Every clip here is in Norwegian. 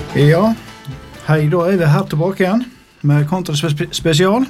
Ja, hei, da vi her tilbake igjen med Country Spesial.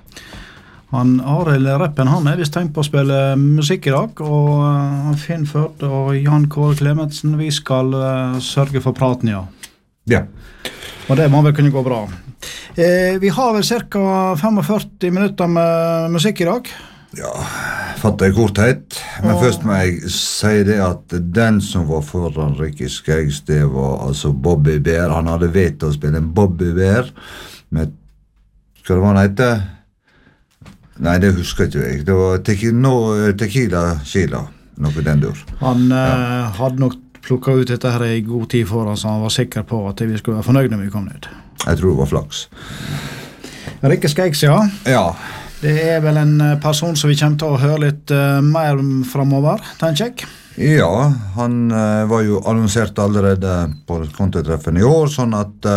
Arild Reppen, han visst tenkt på å spille musikk i dag, og Finn Førd og Jan Kåre Klemetsen, vi skal sørge for praten, ja. Ja. Og det må vel kunne gå bra. Vi har vel cirka 45 minutter med musikk i dag. Ja, fatter jeg korthet. Men først må jeg si det at den som var foran Ricky Skeggs, det var altså Bobby Bear. Han hadde vet å spille en Bobby Bear med, hva det var han heter? Nei, det husker ikke jeg. Det var Tequila Sheila, noe den dur. Han hadde nok plukket ut dette her i god tid for oss, så han var sikker på at vi skulle være fornøyd når vi kom ned. Jeg tror det var flaks. Ricky Skeggs, ja. Ja. Det vel en person som vi kommer til å høre litt mer fremover, tenker jeg. Ja, han var jo annonsert allerede på kontetreffen i år, sånn at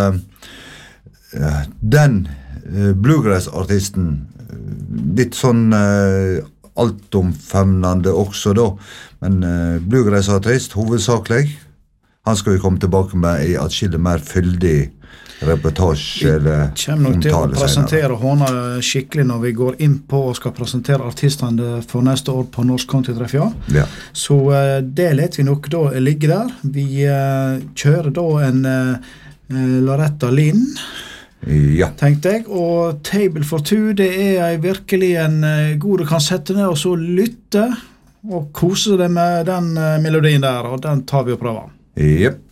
den bluegrass-artisten, litt sånn altomfemnende også da, men bluegrass-artist hovedsakelig, han skal vi komme tilbake med i atskillig mer fyldig reportasje eller omtale. Vi kommer nok til å presentere hånda skikkelig når vi går inn på og skal presentere artistene for neste år på Norsk Countrytreff, ja. Ja. Så det leter vi nok da ligge der. Vi kjører da en Loretta Lynn, ja, tenkte jeg, og Table for Two, det virkelig en god du kan sette ned og så lytte og kose deg med den melodien der, og den tar vi og prøver. Jep.